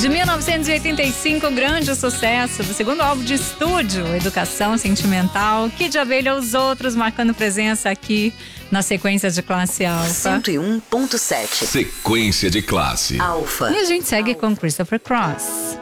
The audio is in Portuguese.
De 1985, grande sucesso do segundo álbum de estúdio, Educação Sentimental, Kid Abelha, Os Outros, marcando presença aqui na sequência de Classe Alfa. 101.7. Sequência de classe. Alfa. E a gente segue com Christopher Cross.